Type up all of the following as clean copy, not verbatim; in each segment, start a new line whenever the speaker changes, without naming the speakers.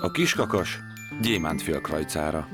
A kiskakas gyémántfélkrajcára.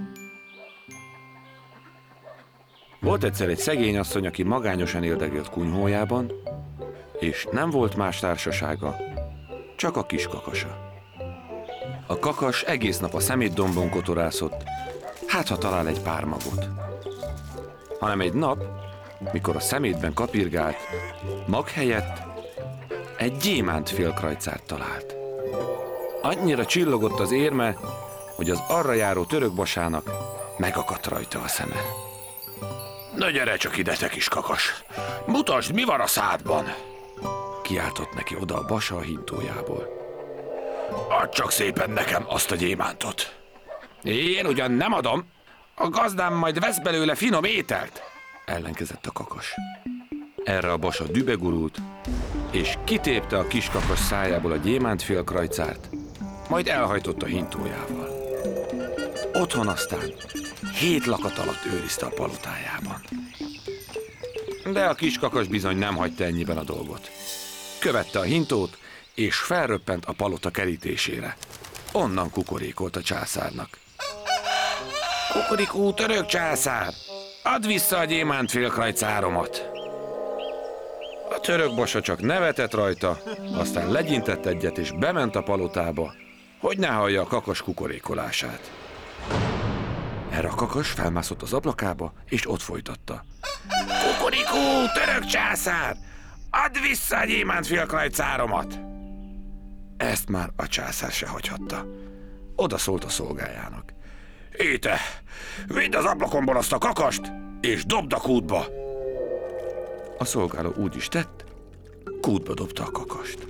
Volt egyszer egy szegény asszony, aki magányosan éldegélt kunyhójában, és nem volt más társasága, csak a kiskakasa. A kakas egész nap a szemétdombon kotorászott, hát ha talál egy pár magot. Hanem egy nap, mikor a szemétben kapirgált, mag helyett egy gyémántfélkrajcárt talált. Annyira csillogott az érme, hogy az arra járó törökbasának megakadt rajta a szeme.
Na gyere csak ide, te kis kakas! Mutasd, mi van a szádban!
Kiáltott neki oda a basa a hintójából.
Add csak szépen nekem azt a gyémántot! Én ugyan nem adom, a gazdám majd vesz belőle finom ételt!
Ellenkezett a kakas. Erre a basa dübegurult, és kitépte a kiskakas szájából a gyémántfélkrajcárt, majd elhajtott a hintójával. Otthon aztán 7 lakat alatt őrizte a palotájában. De a kiskakas bizony nem hagyta ennyiben a dolgot. Követte a hintót, és felröppent a palota kerítésére. Onnan kukorékolt a császárnak.
Kukorikú, török császár! Add vissza a gyémántfélkrajcáromat!
A török basa csak nevetett rajta, aztán legyintett egyet, és bement a palotába, hogy ne hallja a kakas kukorékolását. Erre a kakas felmászott az ablakába, és ott folytatta.
Kukorikú, török császár! Add vissza a gyémántfélkrajcáromat!
Ezt már a császár se hagyhatta. Oda szólt a szolgájának.
Éte, vidd az ablakomból azt a kakast, és dobd a kútba!
A szolgáló úgy is tett, kútba dobta a kakast.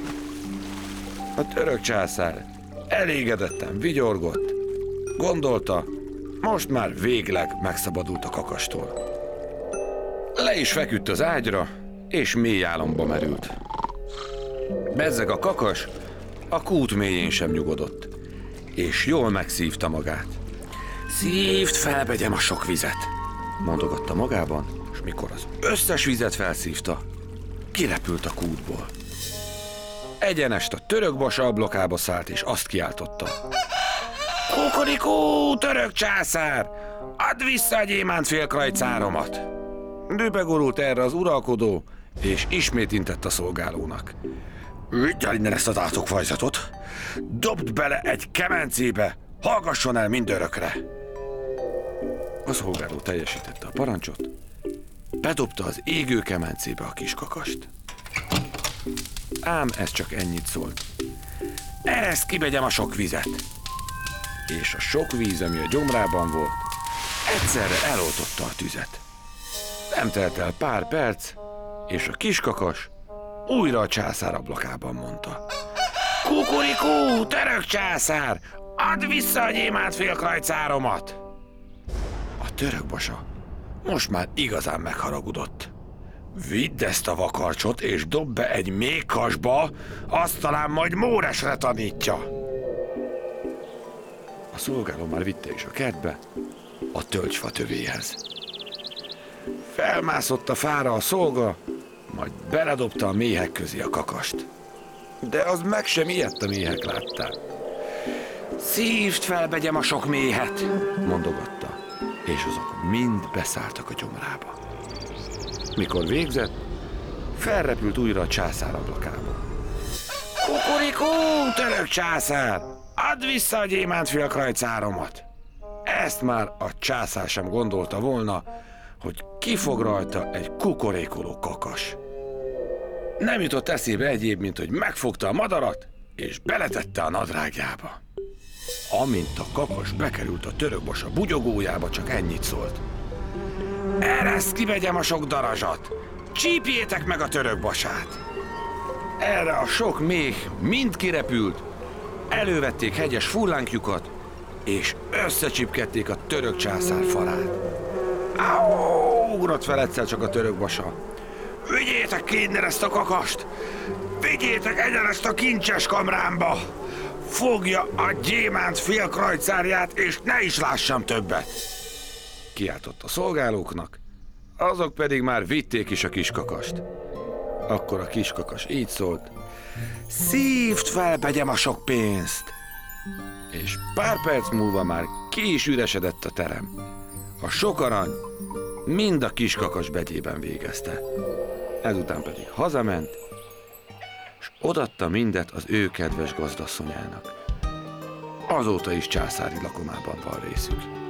A török császár elégedetten vigyorgott, gondolta, most már végleg megszabadult a kakastól. Le is feküdt az ágyra, és mély álomba merült. Bezzeg a kakas a kút mélyén sem nyugodott, és jól megszívta magát. Szívd fel, begyem, a sok vizet, mondogatta magában, és mikor az összes vizet felszívta, kirepült a kútból. Egyenest a török basa ablakába szállt, és azt kiáltotta.
Kukorikú, török császár! Add vissza a gyémántfélkrajcáromat!
Dübegurult erre az uralkodó, és ismét intett a szolgálónak.
Vidd el innen ezt az átokfajzatot! Dobd bele egy kemencébe! Hallgasson el mindörökre!
A szolgáló teljesítette a parancsot, bedobta az égő kemencébe a kiskakast. Ám ez csak ennyit szólt.
Ereszd ki, begyem, a sok vizet!
És a sok víz, ami a gyomrában volt, egyszerre eloltotta a tüzet. Nem telt el pár perc, és a kiskakas újra a császár ablakában mondta.
Kukorikú, török császár! Add vissza a gyémántfélkrajcáromat!
A török basa most már igazán megharagudott.
Vidd ezt a vakarcsot, és dob be egy méhkasba, azt talán majd Móresre tanítja.
A szolgáló már vitte is a kertbe, a tölgyfa tövéhez. Felmászott a fára a szolga, majd beledobta a méhek közé a kakast. De az meg sem ijedt a méhek láttán.
Szívd fel, begyem, a sok méhet!
Mondogatta, és azok mind beszálltak a gyomrába. Mikor végzett, felrepült újra a császár ablakába.
Kukorikú, török császár! Add vissza a gyémántfélkrajcáromat!
Ezt már a császár sem gondolta volna, hogy kifog rajta egy kukorékoló kakas. Nem jutott eszébe egyéb, mint hogy megfogta a madarat, és beletette a nadrágjába. Amint a kakas bekerült a török basa bugyogójába, csak ennyit szólt.
Ereszd ki, begyem, a sok darazsat! Csípjétek meg a török basát!
Erre a sok méh mind kirepült, elővették hegyes fullánkjukat, és összecsipkedték a török császár falát. Áó! Ugrott fel egyszer csak a török basa.
Vigyétek ki innen ezt a kakast! Vigyétek egyenest a kincses kamrámba! Fogja a gyémántfélkrajcárját, és ne is lássam többet!
Kiáltott a szolgálóknak, azok pedig már vitték is a kiskakast. Akkor a kiskakas így szólt.
Szívd fel, begyem, a sok pénzt!
És pár perc múlva már ki is üresedett a terem. A sok arany mind a kiskakas begyében végezte. Ezután pedig hazament, és odaadta mindet az ő kedves gazdasszonyának. Azóta is császári lakomában van részük.